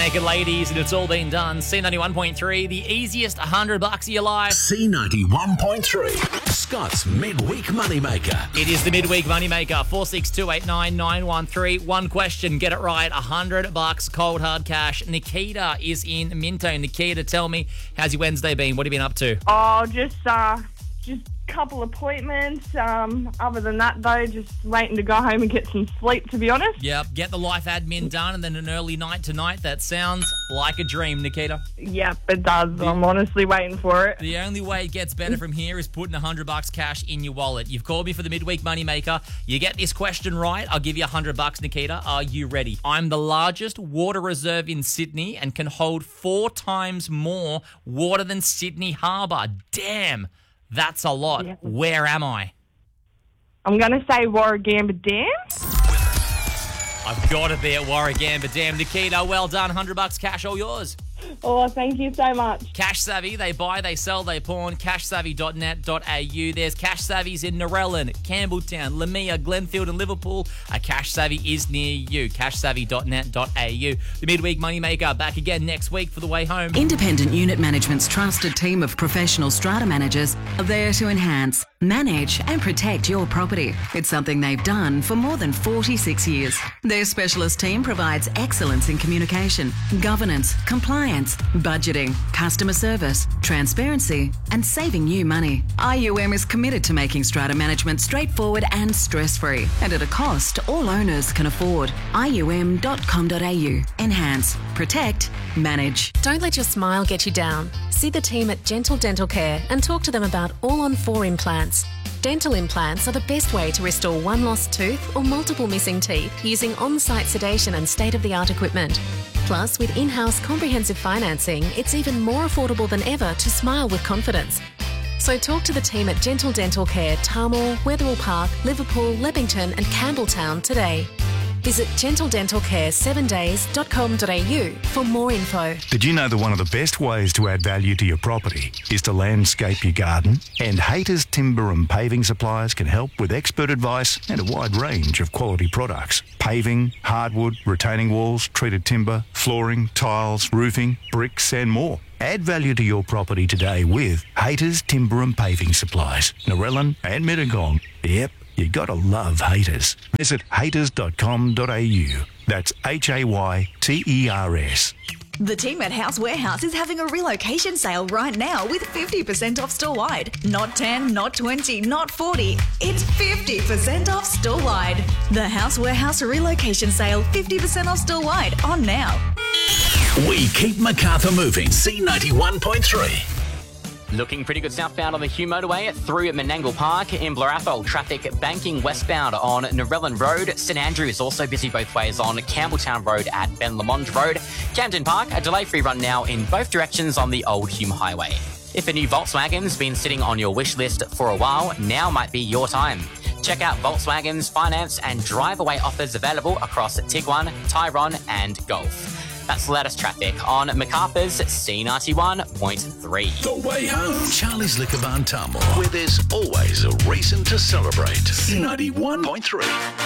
Naked Ladies, and it's all been done. C91.3, the easiest $100 of your life. C91.3, Scott's Midweek Moneymaker. It is the Midweek Moneymaker, 462899113. One question, get it right, $100 cold hard cash. Nikita is in Minto. Nikita, tell me, how's your Wednesday been? What have you been up to? Oh, just couple appointments. Other than that, though, just waiting to go home and get some sleep, to be honest. Yep, get the life admin done and then an early night tonight. That sounds like a dream, Nikita. Yep, it does. I'm honestly waiting for it. The only way it gets better from here is putting $100 cash in your wallet. You've called me for the Midweek Moneymaker. You get this question right, I'll give you $100, Nikita. Are you ready? I'm the largest water reserve in Sydney and can hold 4 times more water than Sydney Harbour. Damn. That's a lot. Yeah. Where am I? I'm going to say Warragamba Dam. I've got to be at Warragamba Dam. Nikita, well done. $100 cash, all yours. Oh, thank you so much. Cash Savvy, they buy, they sell, they pawn. Cashsavvy.net.au. There's Cash Savvies in Narellan, Campbelltown, Lamia, Glenfield and Liverpool. A Cash Savvy is near you. Cashsavvy.net.au. The Midweek Moneymaker back again next week for the way home. Independent Unit Management's trusted team of professional strata managers are there to enhance, manage and protect your property. It's something they've done for more than 46 years. Their specialist team provides excellence in communication, governance, compliance, budgeting, customer service, transparency and saving you money. IUM is committed to making strata management straightforward and stress-free and at a cost all owners can afford. IUM.com.au. Enhance, protect, manage. Don't let your smile get you down. See the team at Gentle Dental Care and talk to them about all-on-4 implants. Dental implants are the best way to restore one lost tooth or multiple missing teeth using on-site sedation and state-of-the-art equipment. Plus, with in-house comprehensive financing, it's even more affordable than ever to smile with confidence. So talk to the team at Gentle Dental Care, Tarmore, Wetherill Park, Liverpool, Leppington and Campbelltown today. Visit gentledentalcare7days.com.au for more info. Did you know that one of the best ways to add value to your property is to landscape your garden? And Haters Timber and Paving Supplies can help with expert advice and a wide range of quality products. Paving, hardwood, retaining walls, treated timber, flooring, tiles, roofing, bricks and more. Add value to your property today with Haters Timber and Paving Supplies, Narellan and Mittagong. Yep. You gotta love Haters. Visit haters.com.au. That's HAYTERS. The team at House Warehouse is having a relocation sale right now with 50% off store-wide. Not 10, not 20, not 40. It's 50% off store-wide. The House Warehouse relocation sale, 50% off store-wide, on now. We keep Macarthur moving. C91.3. Looking pretty good southbound on the Hume motorway through Menangle Park. In Blarathol, traffic banking westbound on Narellan Road. St Andrews also busy both ways on Campbelltown Road at Ben Lamond Road. Camden Park, a delay-free run now in both directions on the old Hume Highway. If a new Volkswagen's been sitting on your wish list for a while, now might be your time. Check out Volkswagen's finance and drive-away offers available across Tiguan, Tyrone and Golf. That's the latest traffic on Macarthur's C91.3. The way home. Charlie's Liquor Barn Tarmore, where there's always a reason to celebrate. C91.3.